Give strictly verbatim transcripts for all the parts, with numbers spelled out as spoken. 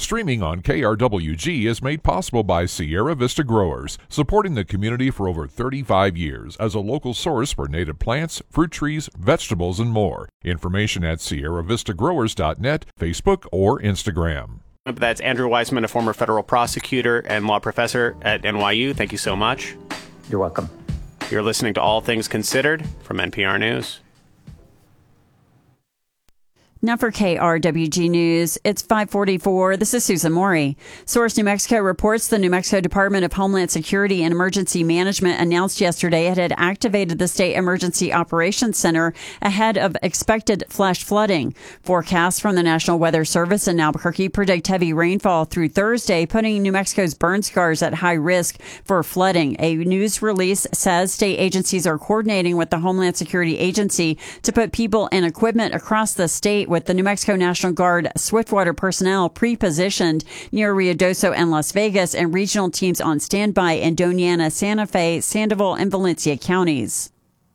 Streaming on K R W G is made possible by Sierra Vista Growers, supporting the community for over thirty-five years as a local source for native plants, fruit trees, vegetables, and more. Information at sierra vista growers dot net, Facebook, or Instagram. That's Andrew Weissman, a former federal prosecutor and law professor at N Y U. Thank you so much. You're welcome. You're listening to All Things Considered from N P R News. Now for K R W G News, it's five forty-four. This is Susan Mori. Source New Mexico reports the New Mexico Department of Homeland Security and Emergency Management announced yesterday it had activated the State Emergency Operations Center ahead of expected flash flooding. Forecasts from the National Weather Service in Albuquerque predict heavy rainfall through Thursday, putting New Mexico's burn scars at high risk for flooding. A news release says state agencies are coordinating with the Homeland Security Agency to put people and equipment across the state, with the New Mexico National Guard Swiftwater personnel pre-positioned near Ruidoso and Las Vegas and regional teams on standby in Doña Ana, Santa Fe, Sandoval, and Valencia counties.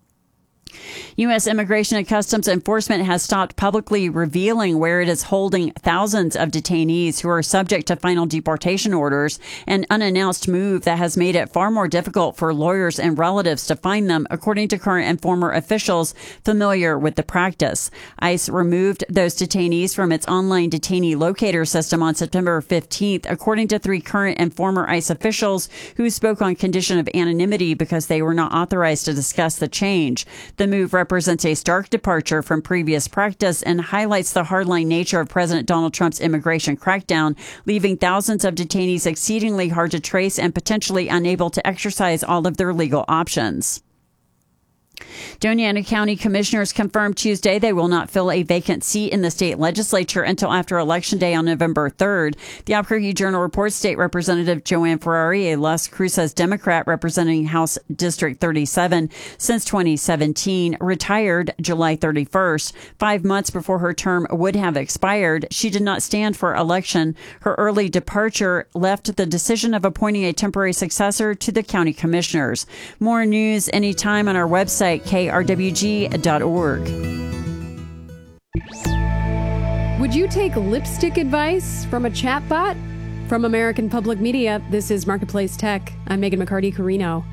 U S. Immigration and Customs Enforcement has stopped publicly revealing where it is holding thousands of detainees who are subject to final deportation orders, an unannounced move that has made it far more difficult for lawyers and relatives to find them, according to current and former officials familiar with the practice. ICE removed those detainees from its online detainee locator system on September fifteenth, according to three current and former ICE officials who spoke on condition of anonymity because they were not authorized to discuss the change. The move represents a stark departure from previous practice and highlights the hardline nature of President Donald Trump's immigration crackdown, leaving thousands of detainees exceedingly hard to trace and potentially unable to exercise all of their legal options. Doña Ana County commissioners confirmed Tuesday they will not fill a vacant seat in the state legislature until after Election Day on November third. The Albuquerque Journal reports State Representative Joanne Ferrari, a Las Cruces Democrat representing House District thirty-seven since twenty seventeen, retired July thirty-first. Five months before her term would have expired, she did not stand for election. Her early departure left the decision of appointing a temporary successor to the county commissioners. More news anytime on our website, K R W G dot org. Would you take lipstick advice from a chatbot? From American Public Media, this is Marketplace Tech. I'm Megan McCarty-Carino.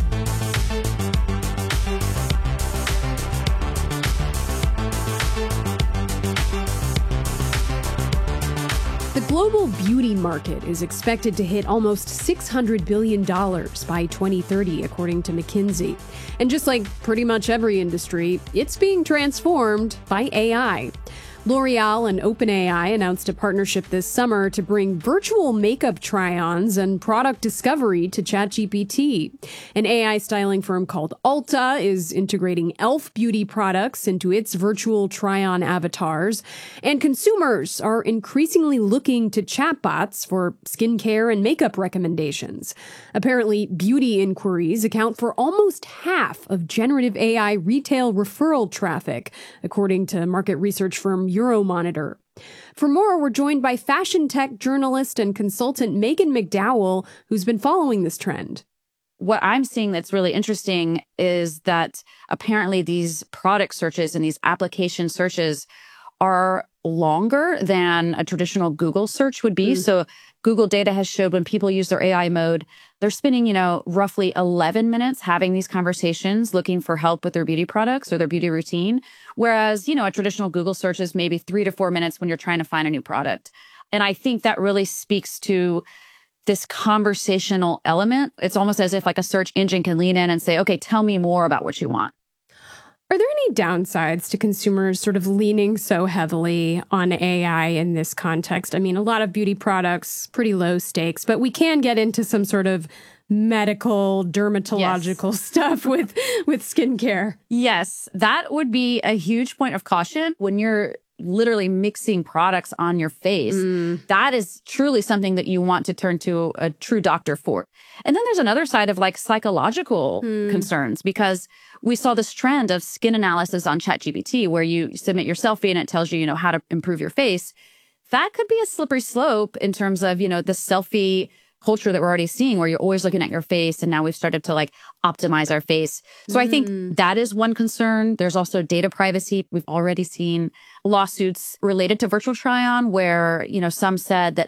The global beauty market is expected to hit almost six hundred billion dollars by twenty thirty, according to McKinsey. And just like pretty much every industry, it's being transformed by A I. L'Oreal and OpenAI announced a partnership this summer to bring virtual makeup try-ons and product discovery to ChatGPT. An A I styling firm called Ulta is integrating e l f beauty products into its virtual try-on avatars. And consumers are increasingly looking to chatbots for skincare and makeup recommendations. Apparently, beauty inquiries account for almost half of generative A I retail referral traffic, according to market research firm Euromonitor. For more, we're joined by fashion tech journalist and consultant Megan McDowell, who's been following this trend. What I'm seeing that's really interesting is that apparently these product searches and these application searches are longer than a traditional Google search would be. Mm. So Google data has showed when people use their A I mode, they're spending, you know, roughly eleven minutes having these conversations, looking for help with their beauty products or their beauty routine. Whereas, you know, a traditional Google search is maybe three to four minutes when you're trying to find a new product. And I think that really speaks to this conversational element. It's almost as if like a search engine can lean in and say, okay, tell me more about what you want. Are there any downsides to consumers sort of leaning so heavily on A I in this context? I mean, a lot of beauty products, pretty low stakes, but we can get into some sort of medical, dermatological yes. stuff with, with skincare. Yes, that would be a huge point of caution when you're literally mixing products on your face. Mm. That is truly something that you want to turn to a true doctor for. And then there's another side of like psychological mm. concerns, because we saw this trend of skin analysis on ChatGPT where you submit your selfie and it tells you, you know, how to improve your face. That could be a slippery slope in terms of, you know, the selfie culture that we're already seeing where you're always looking at your face. And now we've started to like optimize our face. So mm. I think that is one concern. There's also data privacy. We've already seen lawsuits related to virtual try-on where, you know, some said that